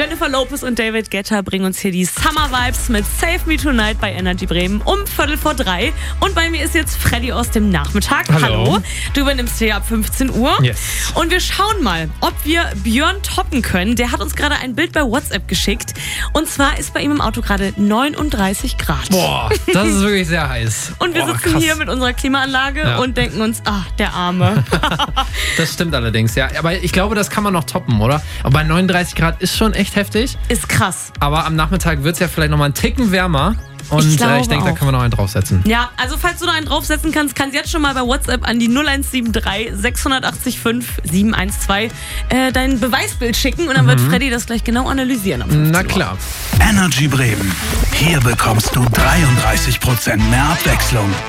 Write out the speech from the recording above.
Jennifer Lopez und David Guetta bringen uns hier die Summer Vibes mit Save Me Tonight bei Energy Bremen um 2:45. Und bei mir ist jetzt Freddy aus dem Nachmittag. Hallo. Du übernimmst hier ab 15 Uhr. Yes. Und wir schauen mal, ob wir Björn toppen können. Der hat uns gerade ein Bild bei WhatsApp geschickt. Und zwar ist bei ihm im Auto gerade 39 Grad. Boah, das ist wirklich sehr heiß. Und wir sitzen krass. hier mit unserer Klimaanlage und denken uns, der Arme. Das stimmt allerdings, ja. Aber ich glaube, das kann man noch toppen, oder? Aber bei 39 Grad ist schon echt heftig. Ist krass. Aber am Nachmittag wird es ja vielleicht nochmal einen Ticken wärmer. Und ich denke, da können wir noch einen draufsetzen. Ja, also falls du noch einen draufsetzen kannst jetzt schon mal bei WhatsApp an die 0173 680 712 dein Beweisbild schicken und dann wird Freddy das gleich genau analysieren. Na klar. Energy Bremen. Hier bekommst du 33% mehr Abwechslung.